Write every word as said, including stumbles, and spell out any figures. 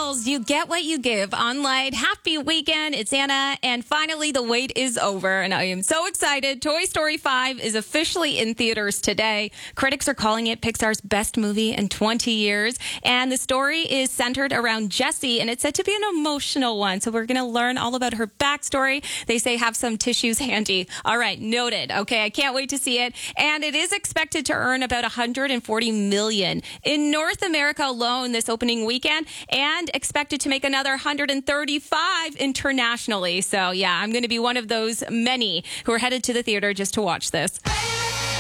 girls, you get what you give. Online, happy weekend. It's Anna, and finally the wait is over, and I am so excited. Toy Story five is officially in theaters today. Critics are calling it Pixar's best movie in twenty years, and the story is centered around Jessie, and it's said to be an emotional one, so we're going to learn all about her backstory. They say have some tissues handy. All right, noted. Okay, I can't wait to see it, and it is expected to earn about one hundred forty million dollars in North America alone this opening weekend, and expected to make another one hundred thirty-five internationally. So yeah, I'm going to be one of those many who are headed to the theater just to watch this.